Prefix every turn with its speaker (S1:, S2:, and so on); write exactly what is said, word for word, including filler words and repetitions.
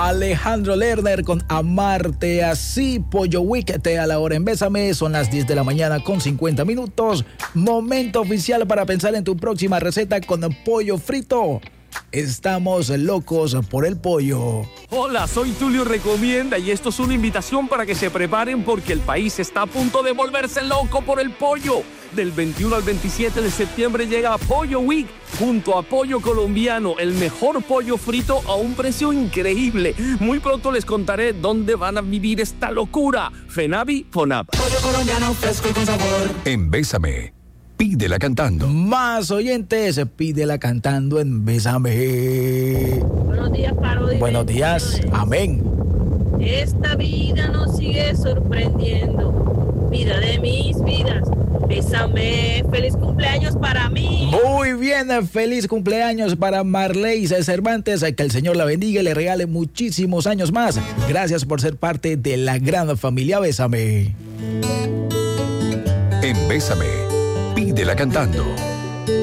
S1: Alejandro Lerner con Amarte Así. Pollo Week te a la hora en Bésame. Son las diez de la mañana con cincuenta minutos. Momento oficial para pensar en tu próxima receta con pollo frito. Estamos locos por el pollo.
S2: Hola, soy Tulio Recomienda y esto es una invitación para que se preparen porque el país está a punto de volverse loco por el pollo. Del veintiuno al veintisiete de septiembre llega Pollo Week junto a Pollo Colombiano, el mejor pollo frito a un precio increíble. Muy pronto les contaré dónde van a vivir esta locura. Fenavi, Fonab.
S3: Pollo colombiano fresco y con sabor.
S4: En Bésame, pídela cantando.
S1: Más oyentes, pídela cantando en Bésame.
S5: Buenos días, Parodi.
S1: Buenos días, amén.
S5: Esta vida nos sigue sorprendiendo. Vida de mis vidas. Bésame, feliz cumpleaños para mí.
S1: Muy bien, feliz cumpleaños para Marley Cervantes, que el Señor la bendiga y le regale muchísimos años más. Gracias por ser parte de la gran familia Bésame.
S4: En Bésame, pídela cantando.